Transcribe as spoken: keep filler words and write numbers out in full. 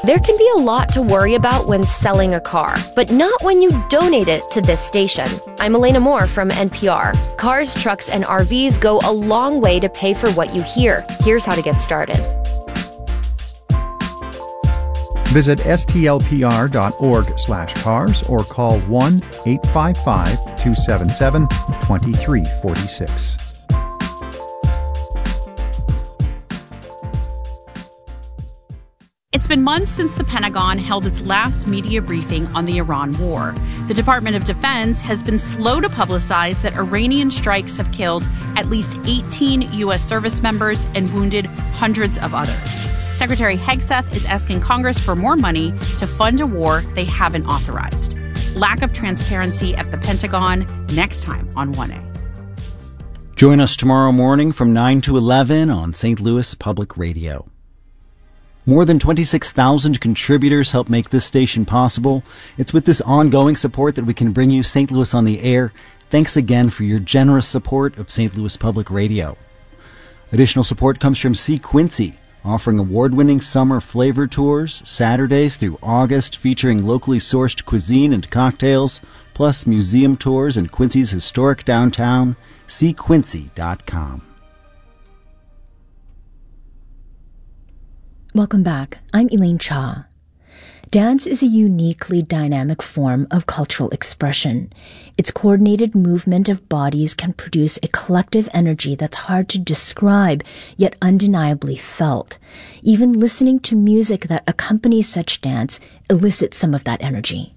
There can be a lot to worry about when selling a car, but not when you donate it to this station. I'm Elena Moore from N P R. Cars, trucks, and R Vs go a long way to pay for what you hear. Here's how to get started. Visit stlpr.org slash cars or call one eight five five, two seven seven, two three four six. It's been months since the Pentagon held its last media briefing on the Iran war. The Department of Defense has been slow to publicize that Iranian strikes have killed at least eighteen U S service members and wounded hundreds of others. Secretary Hegseth is asking Congress for more money to fund a war they haven't authorized. Lack of transparency at the Pentagon, next time on one A. Join us tomorrow morning from nine to eleven on Saint Louis Public Radio. More than twenty-six thousand contributors help make this station possible. It's with this ongoing support that we can bring you Saint Louis on the air. Thanks again for your generous support of Saint Louis Public Radio. Additional support comes from C. Quincy, offering award-winning summer flavor tours Saturdays through August featuring locally sourced cuisine and cocktails, plus museum tours in Quincy's historic downtown, c quincy dot com. Welcome back. I'm Elaine Cha. Dance is a uniquely dynamic form of cultural expression. Its coordinated movement of bodies can produce a collective energy that's hard to describe, yet undeniably felt. Even listening to music that accompanies such dance elicits some of that energy.